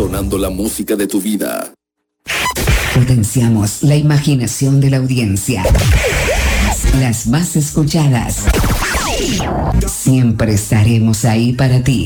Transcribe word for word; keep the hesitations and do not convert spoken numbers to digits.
sonando la música de tu vida. Potenciamos la imaginación de la audiencia. Las más escuchadas. Siempre estaremos ahí para ti.